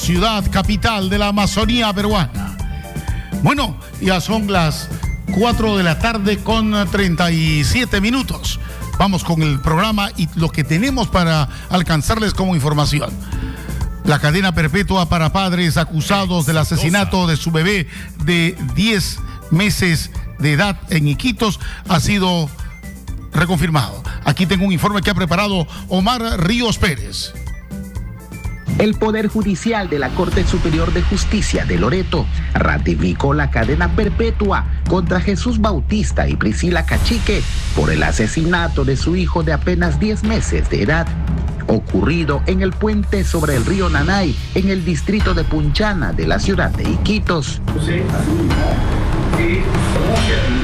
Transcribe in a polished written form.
ciudad capital de la Amazonía peruana. Bueno, ya son las 4 de la tarde con 37 minutos. Vamos con el programa y lo que tenemos para alcanzarles como información. La cadena perpetua para padres acusados del asesinato de su bebé de 10 meses de edad en Iquitos ha sido reconfirmado. Aquí tengo un informe que ha preparado Omar Ríos Pérez. El Poder Judicial de la Corte Superior de Justicia de Loreto ratificó la cadena perpetua contra Jesús Bautista y Priscila Cachique por el asesinato de su hijo de apenas 10 meses de edad, ocurrido en el puente sobre el río Nanay, en el distrito de Punchana de la ciudad de Iquitos.